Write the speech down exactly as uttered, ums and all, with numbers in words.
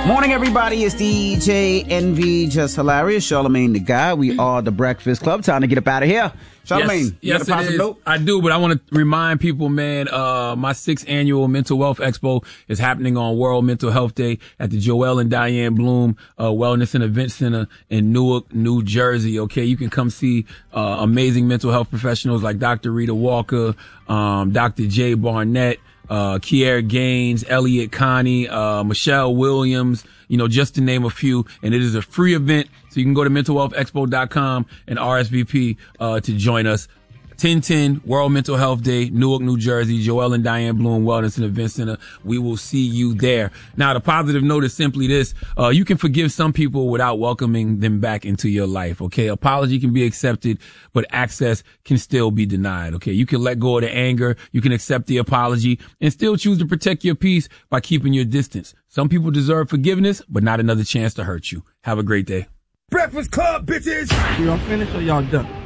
Morning, everybody. It's D J Envy, just hilarious. Charlamagne the Guy. We are the Breakfast Club. Time to get up out of here. Charlamagne, yes, you yes, got a positive it is. note? I do, but I want to remind people, man, uh, my sixth annual Mental Wealth Expo is happening on World Mental Health Day at the Joel and Diane Bloom uh, Wellness and Event Center in Newark, New Jersey. Okay, you can come see uh, amazing mental health professionals like Doctor Rita Walker, um, Doctor Jay Barnett, uh, Kier Gaines, Elliot Connie, uh, Michelle Williams, you know, just to name a few. And it is a free event. So you can go to mental wealth expo dot com and R S V P, uh, to join us. ten ten World Mental Health Day, Newark, New Jersey, Joel and Diane Bloom Wellness and Event Center. We will see you there. Now, the positive note is simply this. Uh, you can forgive some people without welcoming them back into your life. Okay. Apology can be accepted, but access can still be denied. Okay. You can let go of the anger. You can accept the apology and still choose to protect your peace by keeping your distance. Some people deserve forgiveness, but not another chance to hurt you. Have a great day. Breakfast Club, bitches! Y'all finished or y'all done?